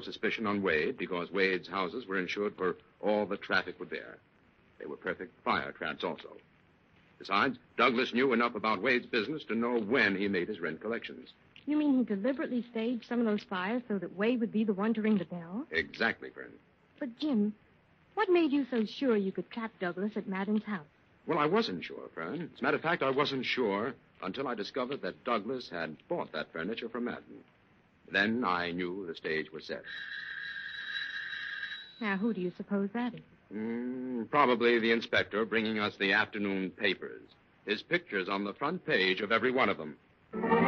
suspicion on Wade because Wade's houses were insured for all the traffic would bear. They were perfect fire traps also. Besides, Douglas knew enough about Wade's business to know when he made his rent collections. You mean he deliberately staged some of those fires so that Wade would be the one to ring the bell? Exactly, Fern. But, Jim, what made you so sure you could trap Douglas at Madden's house? Well, I wasn't sure, Fern. As a matter of fact, I wasn't sure until I discovered that Douglas had bought that furniture from Madden. Then I knew the stage was set. Now, who do you suppose that is? Probably the inspector bringing us the afternoon papers. His picture's on the front page of every one of them.